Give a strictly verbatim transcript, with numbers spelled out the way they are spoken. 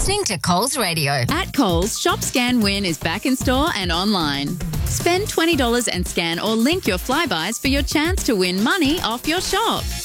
listening to Coles Radio. At Coles, Shop Scan Win is back in store and online. Spend twenty dollars and scan or link your Flybuys for your chance to win money off your shop.